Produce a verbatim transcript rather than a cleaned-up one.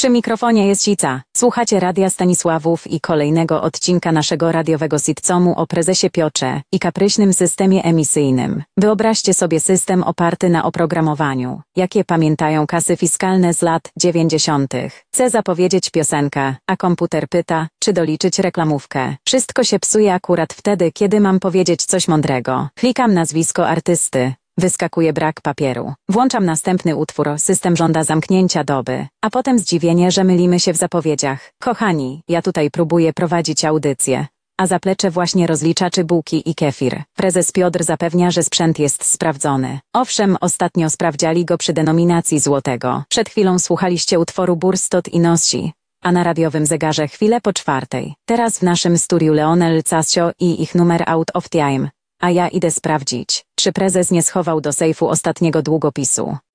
Przy mikrofonie jest Sica. Słuchacie Radia Stanisławów i kolejnego odcinka naszego radiowego sitcomu o prezesie Piotrze i kapryśnym systemie emisyjnym. Wyobraźcie sobie system oparty na oprogramowaniu, jakie pamiętają kasy fiskalne z lat dziewięćdziesiątych. Chce zapowiedzieć piosenkę, a komputer pyta, czy doliczyć reklamówkę. Wszystko się psuje akurat wtedy, kiedy mam powiedzieć coś mądrego. Klikam nazwisko artysty. Wyskakuje brak papieru. Włączam następny utwór, system żąda zamknięcia doby. A potem zdziwienie, że mylimy się w zapowiedziach. Kochani, ja tutaj próbuję prowadzić audycję. A zaplecze właśnie rozliczaczy bułki i kefir. Prezes Piotr zapewnia, że sprzęt jest sprawdzony. Owszem, ostatnio sprawdziali go przy denominacji złotego. Przed chwilą słuchaliście utworu Burstot i Nossi. A na radiowym zegarze chwilę po czwartej. Teraz w naszym studiu Leonel Casio i ich numer Out of Time. A ja idę sprawdzić, czy prezes nie schował do sejfu ostatniego długopisu.